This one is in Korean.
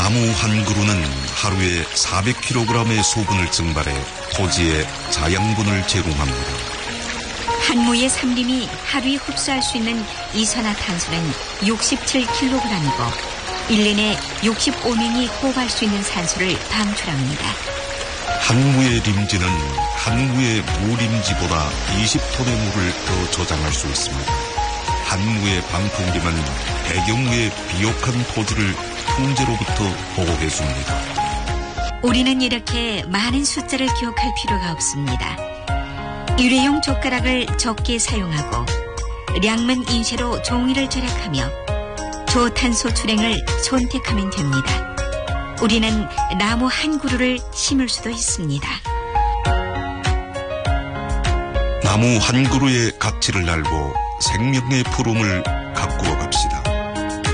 나무 한 그루는 하루에 400kg의 소분을 증발해 토지에 자양분을 제공합니다. 한 무의 삼림이 하루에 흡수할 수 있는 이산화탄소는 67kg이고 1년에 65명이 호흡할 수 있는 산소를 방출합니다. 한 무의 림지는 한 무의 무림지보다 20톤의 물을 더 저장할 수 있습니다. 한 무의 방풍림은 100여 무의 비옥한 토지를 풍재로부터 보호해줍니다. 우리는 이렇게 많은 숫자를 기억할 필요가 없습니다. 일회용 젓가락을 적게 사용하고 량문 인쇄로 종이를 절약하며 저탄소 출행을 선택하면 됩니다. 우리는 나무 한 그루를 심을 수도 있습니다. 나무 한 그루의 가치를 알고 생명의 푸름을 가꾸어 갑시다.